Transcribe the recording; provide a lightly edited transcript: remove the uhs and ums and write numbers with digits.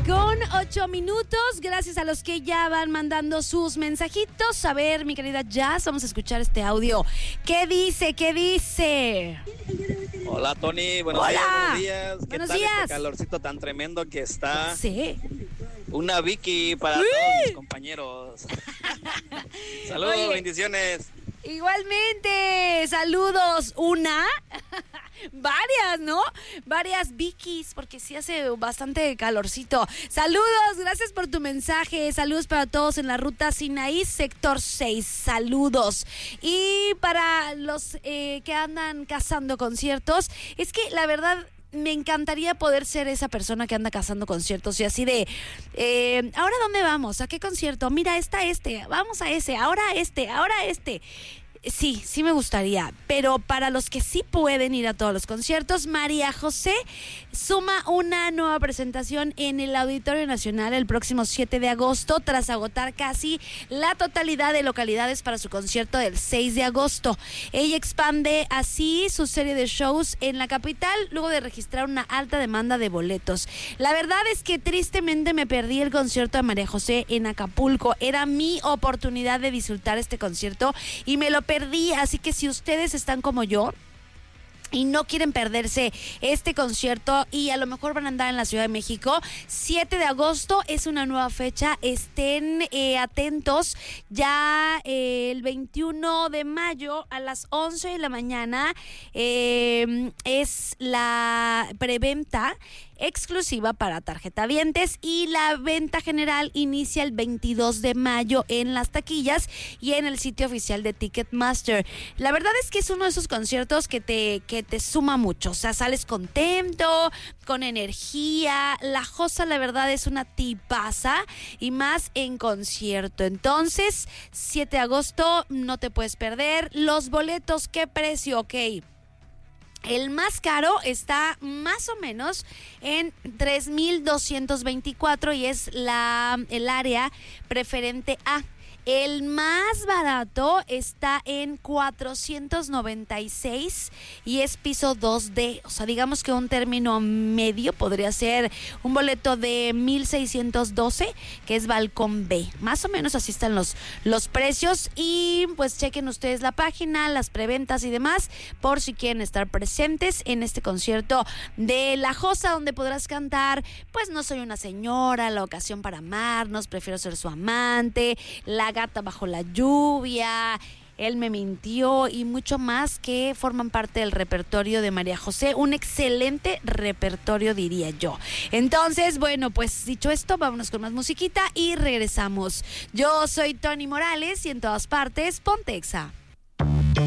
9:08. Gracias a los que ya van mandando sus mensajitos. A ver, mi querida Jazz, vamos a escuchar este audio. ¿Qué dice? ¿Qué dice? Hola, Tony. Hola. Buenos días. ¿Qué Buenos tal días. este calorcito tan tremendo que está? Sí. Una Vicky para ¡Uy! todos mis compañeros. Saludos, Oye. bendiciones. Igualmente, saludos. ¿Una? Varias, ¿no? Varias Vicky's, porque sí hace bastante calorcito. Saludos, gracias por tu mensaje. Saludos para todos en la ruta Sinaí, sector 6. Saludos. Y para los que andan cazando conciertos, es que la verdad me encantaría poder ser esa persona que anda cazando conciertos y así de, ¿ahora dónde vamos? ¿A qué concierto? Mira, está vamos a ese, ahora este. Sí me gustaría, pero para los que sí pueden ir a todos los conciertos, María José suma una nueva presentación en el Auditorio Nacional el próximo 7 de agosto, tras agotar casi la totalidad de localidades para su concierto del 6 de agosto. Ella expande así su serie de shows en la capital, luego de registrar una alta demanda de boletos. La verdad es que tristemente me perdí el concierto de María José en Acapulco. Era mi oportunidad de disfrutar este concierto y me lo perdí, así que si ustedes están como yo y no quieren perderse este concierto y a lo mejor van a andar en la Ciudad de México, 7 de agosto es una nueva fecha, estén atentos. Ya el 21 de mayo a las 11 de la mañana es la preventa exclusiva para tarjetavientes y la venta general inicia el 22 de mayo en las taquillas y en el sitio oficial de Ticketmaster. La verdad es que es uno de esos conciertos que te suma mucho, o sea, sales contento, con energía. La Josa, la verdad, es una tipaza y más en concierto. Entonces, 7 de agosto, no te puedes perder. Los boletos, ¿qué precio? Ok. El más caro está más o menos en 3,224 y es el área preferente A. El más barato está en 496 y es piso 2D. O sea, digamos que un término medio podría ser un boleto de 1,612, que es balcón B. Más o menos así están los precios. Y pues chequen ustedes la página, las preventas y demás, por si quieren estar presentes en este concierto de La Josa, donde podrás cantar, pues no soy una señora, la ocasión para amarnos, prefiero ser su amante, la gata bajo la lluvia, él me mintió y mucho más que forman parte del repertorio de María José. Un excelente repertorio, diría yo. Entonces, bueno, pues dicho esto, vámonos con más musiquita y regresamos. Yo soy Tony Morales y en todas partes, ponte Exa.